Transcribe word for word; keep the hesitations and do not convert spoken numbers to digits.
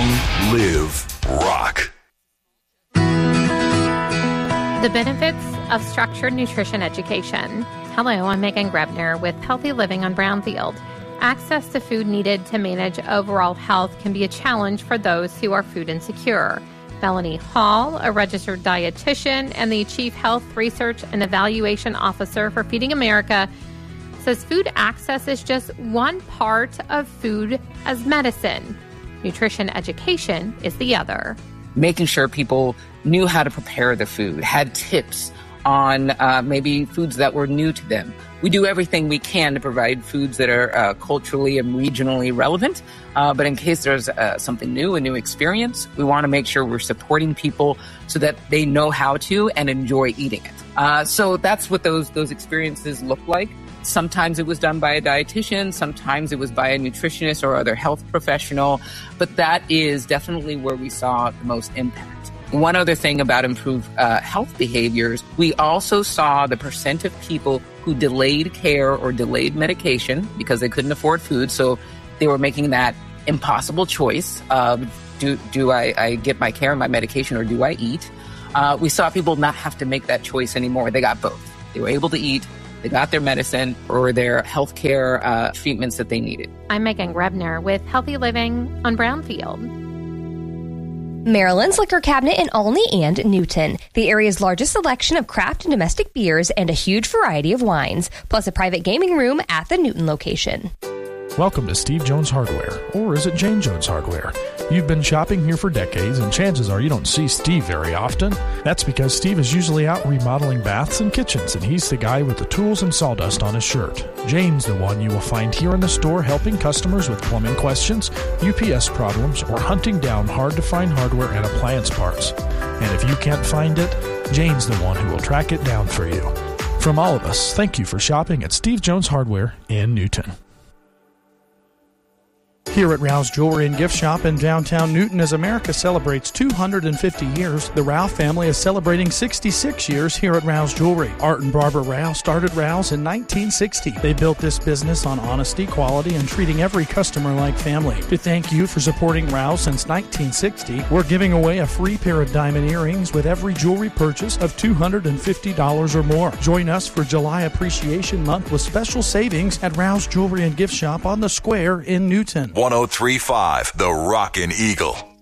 live, rock. The benefits of structured nutrition education. Hello, I'm Megan Grebner with Healthy Living on Brownfield. Access to food needed to manage overall health can be a challenge for those who are food insecure. Melanie Hall, a registered dietitian and the Chief Health Research and Evaluation Officer for Feeding America, says food access is just one part of food as medicine. Nutrition education is the other. Making sure people knew how to prepare the food, had tips on uh, maybe foods that were new to them. We do everything we can to provide foods that are uh, culturally and regionally relevant. Uh, but in case there's uh, something new, a new experience, we want to make sure we're supporting people so that they know how to and enjoy eating it. Uh, so that's what those those experiences look like. Sometimes it was done by a dietitian, sometimes it was by a nutritionist or other health professional, but that is definitely where we saw the most impact. One other thing about improved uh, health behaviors, we also saw the percent of people who delayed care or delayed medication because they couldn't afford food. So they were making that impossible choice of do, do I, I get my care and my medication or do I eat? Uh, we saw people not have to make that choice anymore. They got both. They were able to eat. They got their medicine or their health care uh, treatments that they needed. I'm Megan Grebner with Healthy Living on Brownfield. Maryland's Liquor Cabinet in Olney and Newton, the area's largest selection of craft and domestic beers and a huge variety of wines, plus a private gaming room at the Newton location. Welcome to Steve Jones Hardware, or is it Jane Jones Hardware? You've been shopping here for decades, and chances are you don't see Steve very often. That's because Steve is usually out remodeling baths and kitchens, and he's the guy with the tools and sawdust on his shirt. Jane's the one you will find here in the store helping customers with plumbing questions, U P S problems, or hunting down hard-to-find hardware and appliance parts. And if you can't find it, Jane's the one who will track it down for you. From all of us, thank you for shopping at Steve Jones Hardware in Newton. Here at Rouse Jewelry and Gift Shop in downtown Newton, as America celebrates two hundred fifty years, the Rouse family is celebrating sixty-six years here at Rouse Jewelry. Art and Barbara Rouse started Rouse in nineteen sixty. They built this business on honesty, quality, and treating every customer like family. To thank you for supporting Rouse since nineteen sixty, we're giving away a free pair of diamond earrings with every jewelry purchase of two hundred fifty dollars or more. Join us for July Appreciation Month with special savings at Rouse Jewelry and Gift Shop on the Square in Newton. one oh three point five, The Rockin' Eagle.